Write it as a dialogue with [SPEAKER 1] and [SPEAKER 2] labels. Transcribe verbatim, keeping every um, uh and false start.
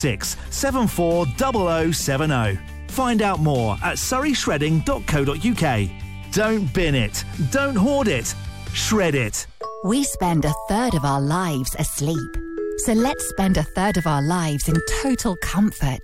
[SPEAKER 1] six seven four zero zero seven zero. Find out more at surrey shredding dot co dot uk. Don't bin it. Don't hoard it. Shred it.
[SPEAKER 2] We spend a third of our lives asleep. So let's spend a third of our lives in total comfort.